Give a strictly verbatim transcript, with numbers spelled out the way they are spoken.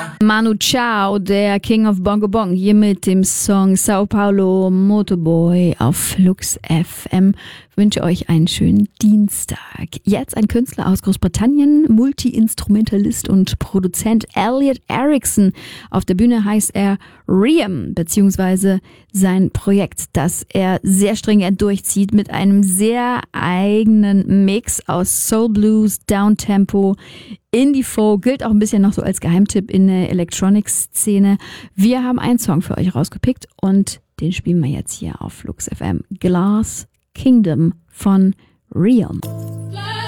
Manu Chao, der King of Bongo Bong, hier mit dem Song Sao Paulo Motorboy auf Flux F M. Ich wünsche euch einen schönen Dienstag. Jetzt ein Künstler aus Großbritannien, Multi-Instrumentalist und Produzent Elliot Erickson. Auf der Bühne heißt er Riem, beziehungsweise sein Projekt, das er sehr stringent durchzieht mit einem sehr eigenen Mix aus Soul Blues, Downtempo, Indie-Folk, gilt auch ein bisschen noch so als Geheimtipp in der Electronics-Szene. Wir haben einen Song für euch rausgepickt und den spielen wir jetzt hier auf Flux F M. Glass Kingdom von Riem.